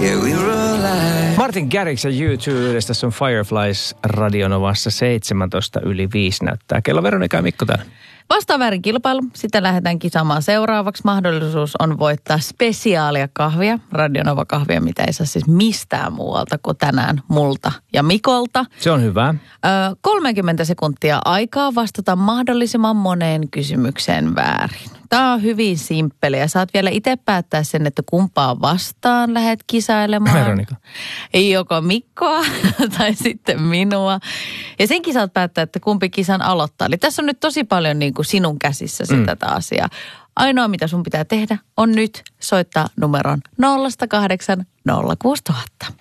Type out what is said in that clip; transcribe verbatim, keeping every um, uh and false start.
Yeah, we were alive. Martin Garrix ja U two yhdessä, tässä on Fireflies Radionovassa seitsemäntoista yli viisi näyttää. Kello Veronika ja Mikko täällä. Vastaavärin kilpailu. Sitä lähdetään kisaamaan seuraavaksi. Mahdollisuus on voittaa spesiaalia kahvia, Radionova-kahvia, mitä ei saa siis mistään muualta kuin tänään multa ja Mikolta. Se on hyvä. Ö, kolmekymmentä sekuntia aikaa vastata mahdollisimman moneen kysymykseen väärin. Tämä on hyvin simppeli ja saat vielä itse päättää sen, että kumpaa vastaan lähdet kisailemaan. Veronika. Joko Mikkoa tai sitten minua. Ja senkin saat päättää, että kumpi kisan aloittaa. Eli tässä on nyt tosi paljon niin kuin sinun käsissäsi mm. tätä asiaa. Ainoa, mitä sun pitää tehdä, on nyt soittaa numeron nolla kahdeksan nolla kuusi nolla nolla nolla.